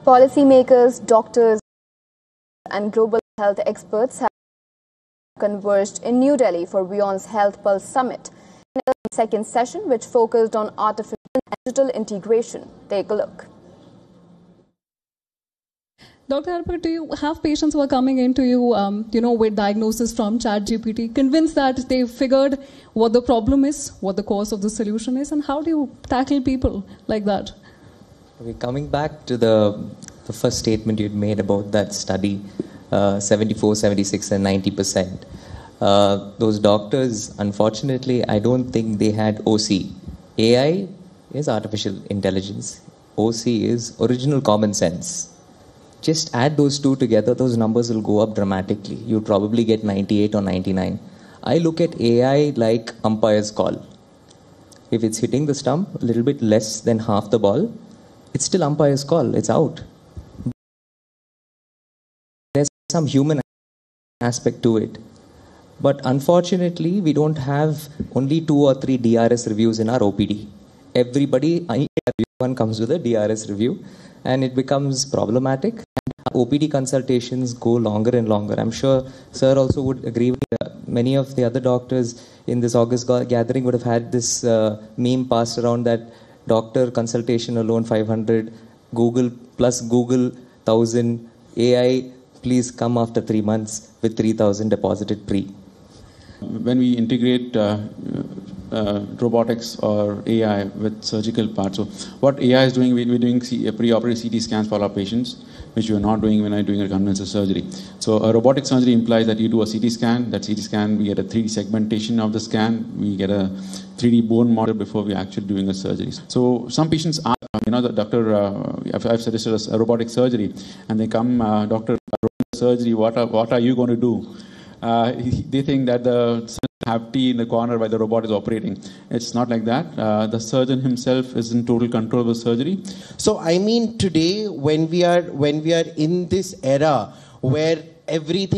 Policymakers, doctors, and global health experts have converged in New Delhi for WION's Health Pulse Summit, the second session, which focused on artificial and digital integration. Take a look. Dr. Harper, do you have patients who are coming into you, with diagnosis from ChatGPT, convinced that they figured what the problem is, what the cause of the solution is, and how do you tackle people like that? Okay, coming back to the first statement you'd made about that study, 74, 76, and 90%. Those doctors, unfortunately, I don't think they had OC. AI is artificial intelligence. OC is original common sense. Just add those two together, those numbers will go up dramatically. You'll probably get 98 or 99. I look at AI like umpire's call. If it's hitting the stump a little bit less than half the ball, it's still umpire's call, it's out. There's some human aspect to it. But unfortunately, we don't have only 2 or 3 DRS reviews in our OPD. Everyone comes with a DRS review, and it becomes problematic. And OPD consultations go longer and longer. I'm sure Sir also would agree with many of the other doctors in this August gathering would have had this meme passed around that doctor consultation alone 500, Google plus Google 1000, AI please come after 3 months with 3000 deposited pre. When we integrate robotics or AI with surgical parts, so what AI is doing, we're doing pre-operative CT scans for our patients, which we are not doing when I'm doing a conventional surgery. So a robotic surgery implies that you do a CT scan. That CT scan, we get a 3D segmentation of the scan. We get a 3D bone model before we actually doing a surgery. So some patients are, the doctor, I've suggested a robotic surgery, and they come, doctor, surgery, what are you going to do? They think that the surgeon have tea in the corner while the robot is operating. It's not like that. The surgeon himself is in total control of the surgery. So I mean, today when we are in this era where everything